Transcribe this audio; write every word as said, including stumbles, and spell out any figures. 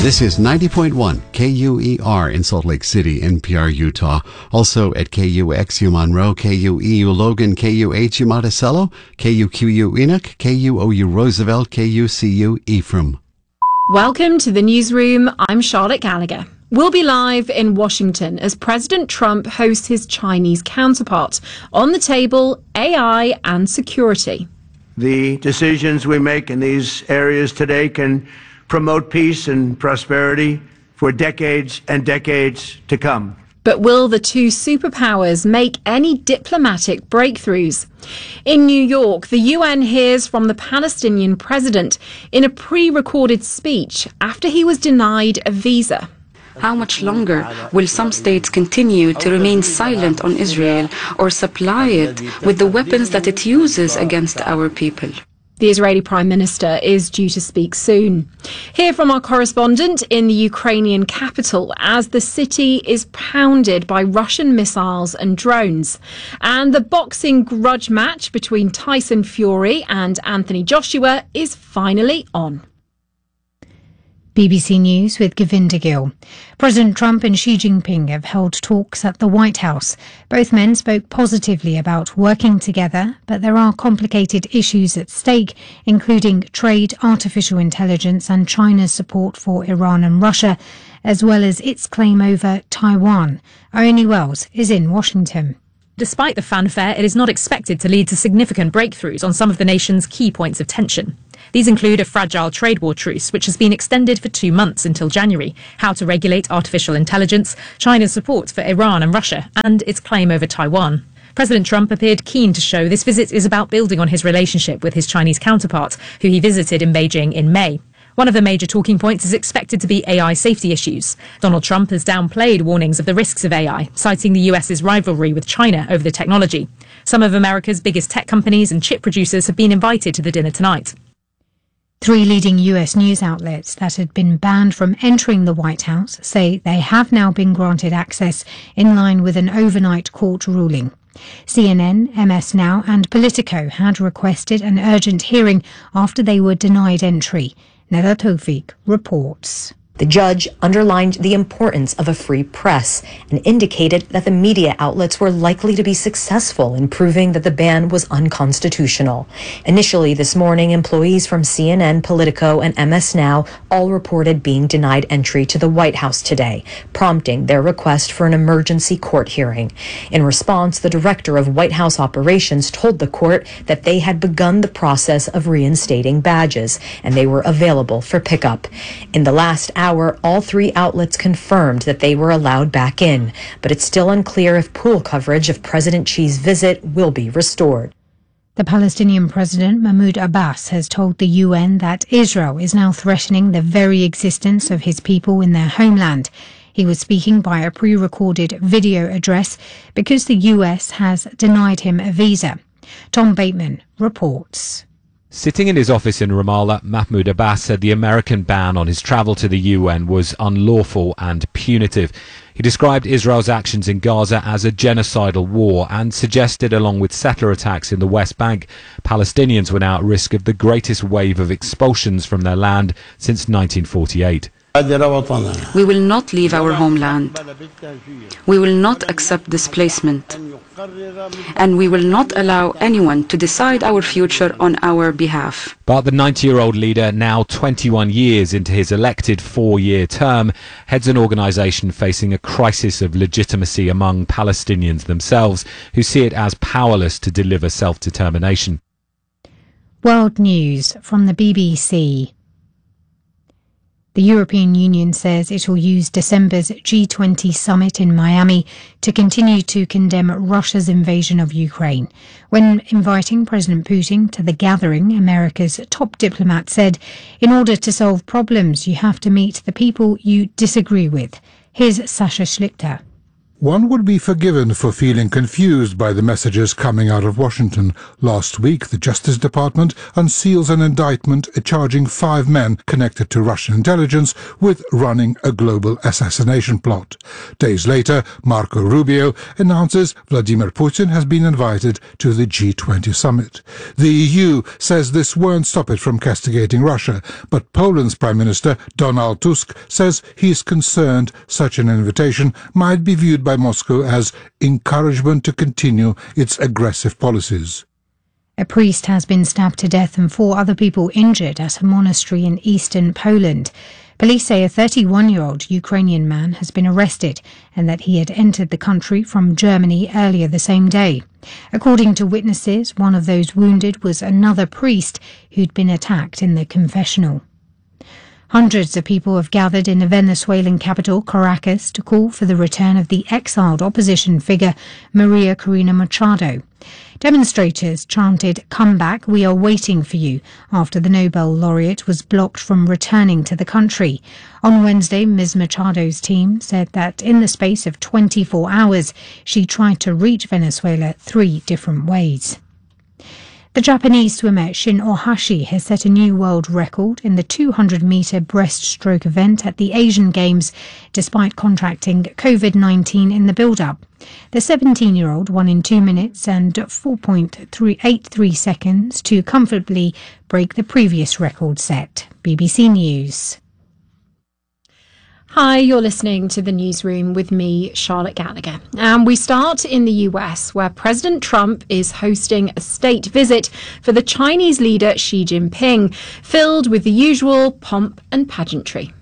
This is ninety point one K U E R in Salt Lake City, N P R, Utah. Also at K U X U Monroe, K U E U Logan, K U H U Monticello, K U Q U Enoch, K U O U Roosevelt, K U C U Ephraim. Welcome to the newsroom. I'm Charlotte Gallagher. We'll be live in Washington as President Trump hosts his Chinese counterpart. On the table, A I and security. The decisions we make in these areas today can promote peace and prosperity for decades and decades to come. But will the two superpowers make any diplomatic breakthroughs? In New York, the U N hears from the Palestinian president in a pre-recorded speech after he was denied a visa. How much longer will some states continue to remain silent on Israel or supply it with the weapons that it uses against our people? The Israeli Prime Minister is due to speak soon. Hear from our correspondent in the Ukrainian capital as the city is pounded by Russian missiles and drones. And the boxing grudge match between Tyson Fury and Anthony Joshua is finally on. B B C News with Govinda Gill. President Trump and Xi Jinping have held talks at the White House. Both men spoke positively about working together, but there are complicated issues at stake, including trade, artificial intelligence and China's support for Iran and Russia, as well as its claim over Taiwan. Ione Wells is in Washington. Despite the fanfare, it is not expected to lead to significant breakthroughs on some of the nation's key points of tension. These include a fragile trade war truce, which has been extended for two months until January, how to regulate artificial intelligence, China's support for Iran and Russia, and its claim over Taiwan. President Trump appeared keen to show this visit is about building on his relationship with his Chinese counterpart, who he visited in Beijing in May. One of the major talking points is expected to be A I safety issues. Donald Trump has downplayed warnings of the risks of A I, citing the U S's rivalry with China over the technology. Some of America's biggest tech companies and chip producers have been invited to the dinner tonight. Three leading U S news outlets that had been banned from entering the White House say they have now been granted access in line with an overnight court ruling. C N N, M S Now and Politico had requested an urgent hearing after they were denied entry. Neda Tawfiq reports. The judge underlined the importance of a free press and indicated that the media outlets were likely to be successful in proving that the ban was unconstitutional. Initially this morning, employees from C N N, Politico, and M S Now all reported being denied entry to the White House today, prompting their request for an emergency court hearing. In response, the director of White House operations told the court that they had begun the process of reinstating badges, and they were available for pickup. In the last hour, all three outlets confirmed that they were allowed back in, but it's still unclear if pool coverage of President Xi's visit will be restored. The Palestinian President Mahmoud Abbas has told the U N that Israel is now threatening the very existence of his people in their homeland. He was speaking by a pre-recorded video address because the U S has denied him a visa. Tom Bateman reports. Sitting in his office in Ramallah, Mahmoud Abbas said the American ban on his travel to the U N was unlawful and punitive. He described Israel's actions in Gaza as a genocidal war and suggested, along with settler attacks in the West Bank, Palestinians were now at risk of the greatest wave of expulsions from their land since nineteen forty-eight. We will not leave our homeland. We will not accept displacement. And we will not allow anyone to decide our future on our behalf. But the ninety-year-old leader, now twenty-one years into his elected four-year term, heads an organisation facing a crisis of legitimacy among Palestinians themselves, who see it as powerless to deliver self-determination. World News from the B B C. The European Union says it will use December's G twenty summit in Miami to continue to condemn Russia's invasion of Ukraine. When inviting President Putin to the gathering, America's top diplomat said, "In order to solve problems, you have to meet the people you disagree with." Here's Sasha Schlichter. One would be forgiven for feeling confused by the messages coming out of Washington. Last week, the Justice Department unseals an indictment charging five men connected to Russian intelligence with running a global assassination plot. Days later, Marco Rubio announces Vladimir Putin has been invited to the G twenty summit. The E U says this won't stop it from castigating Russia, but Poland's Prime Minister Donald Tusk says he is concerned such an invitation might be viewed by Moscow as encouragement to continue its aggressive policies. A priest has been stabbed to death and four other people injured at a monastery in eastern Poland. Police say a thirty-one-year-old Ukrainian man has been arrested and that he had entered the country from Germany earlier the same day. According to witnesses, one of those wounded was another priest who'd been attacked in the confessional. Hundreds of people have gathered in the Venezuelan capital, Caracas, to call for the return of the exiled opposition figure Maria Corina Machado. Demonstrators chanted, "Come back, we are waiting for you," after the Nobel laureate was blocked from returning to the country. On Wednesday, Miz Machado's team said that in the space of twenty-four hours, she tried to reach Venezuela three different ways. The Japanese swimmer Shin Ohashi has set a new world record in the two hundred metre breaststroke event at the Asian Games, despite contracting COVID nineteen in the build-up. The seventeen-year-old won in two minutes and four point three eight three seconds to comfortably break the previous record set. B B C News. Hi, you're listening to the Newsroom with me, Charlotte Gallagher. And we start in the U S, where President Trump is hosting a state visit for the Chinese leader Xi Jinping, filled with the usual pomp and pageantry.